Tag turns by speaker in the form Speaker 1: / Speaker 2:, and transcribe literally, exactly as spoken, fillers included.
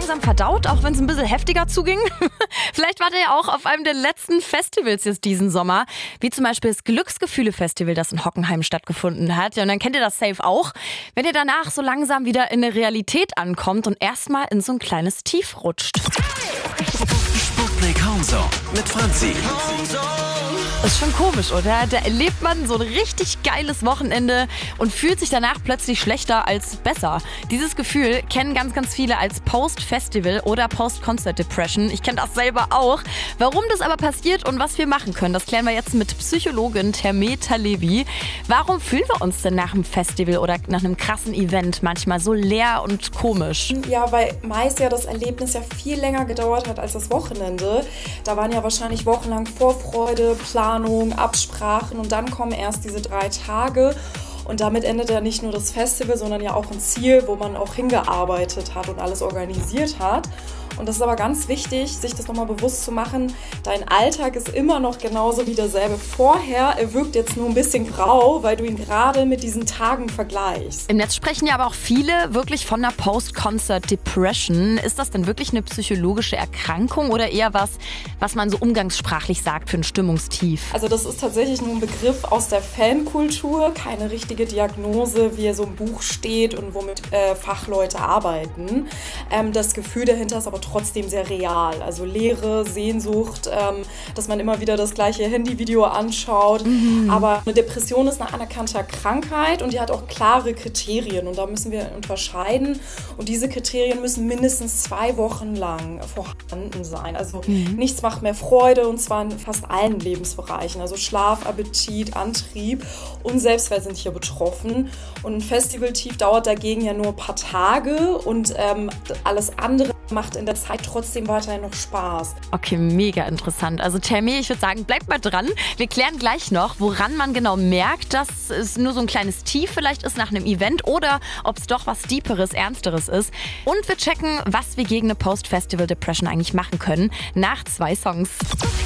Speaker 1: langsam verdaut, auch wenn es ein bisschen heftiger zuging? Vielleicht wart ihr ja auch auf einem der letzten Festivals jetzt diesen Sommer, wie zum Beispiel das Glücksgefühle-Festival, das in Hockenheim stattgefunden hat. Ja, und dann kennt ihr das safe auch, wenn ihr danach so langsam wieder in eine Realität ankommt und erstmal in so ein kleines Tief rutscht.
Speaker 2: Sputnik Homezone mit Franzi.
Speaker 1: Das ist schon komisch, oder? Da erlebt man so ein richtig geiles Wochenende und fühlt sich danach plötzlich schlechter als besser. Dieses Gefühl kennen ganz, ganz viele als Post-Festival oder Post-Concert-Depression. Ich kenne das selber auch. Warum das aber passiert und was wir machen können, das klären wir jetzt mit Psychologin Termeta Levi. Warum fühlen wir uns denn nach einem Festival oder nach einem krassen Event manchmal so leer und komisch?
Speaker 3: Ja, weil meist ja das Erlebnis ja viel länger gedauert hat als das Wochenende. Da waren ja wahrscheinlich wochenlang Vorfreude, Planung, Absprachen und dann kommen erst diese drei Tage. Und damit endet ja nicht nur das Festival, sondern ja auch ein Ziel, wo man auch hingearbeitet hat und alles organisiert hat. Und das ist aber ganz wichtig, sich das nochmal bewusst zu machen. Dein Alltag ist immer noch genauso wie derselbe vorher. Er wirkt jetzt nur ein bisschen grau, weil du ihn gerade mit diesen Tagen vergleichst.
Speaker 1: Im Netz sprechen ja aber auch viele wirklich von einer Post-Concert-Depression. Ist das denn wirklich eine psychologische Erkrankung oder eher was, was man so umgangssprachlich sagt für ein Stimmungstief?
Speaker 3: Also das ist tatsächlich nur ein Begriff aus der Fankultur, keine richtige Diagnose, wie er so im Buch steht und womit äh, Fachleute arbeiten. Ähm, das Gefühl dahinter ist aber trotzdem sehr real. Also Leere, Sehnsucht, ähm, dass man immer wieder das gleiche Handyvideo anschaut. Mhm. Aber eine Depression ist eine anerkannte Krankheit und die hat auch klare Kriterien und da müssen wir unterscheiden. Und diese Kriterien müssen mindestens zwei Wochen lang vorhanden sein. Also mhm. nichts macht mehr Freude und zwar in fast allen Lebensbereichen. Also Schlaf, Appetit, Antrieb und Selbstwert sind hier betroffen. Und ein Festivaltief dauert dagegen ja nur ein paar Tage und ähm, alles andere macht in der Zeit trotzdem weiterhin noch Spaß.
Speaker 1: Okay, mega interessant. Also Termi, ich würde sagen, bleibt mal dran. Wir klären gleich noch, woran man genau merkt, dass es nur so ein kleines Tief vielleicht ist nach einem Event oder ob es doch was Deeperes, Ernsteres ist. Und wir checken, was wir gegen eine Post-Festival-Depression eigentlich machen können, nach zwei Songs.